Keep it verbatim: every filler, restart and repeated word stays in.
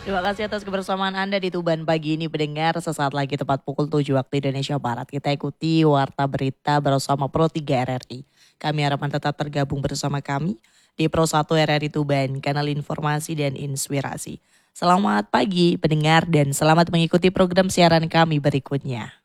Terima kasih atas kebersamaan Anda di Tuban pagi ini pendengar. Sesaat lagi tepat pukul tujuh waktu Indonesia Barat. Kita ikuti Warta Berita bersama Pro tiga R R I. Kami harapan tetap tergabung bersama kami di Pro satu R R I Tuban, kanal informasi dan inspirasi. Selamat pagi pendengar dan selamat mengikuti program siaran kami berikutnya.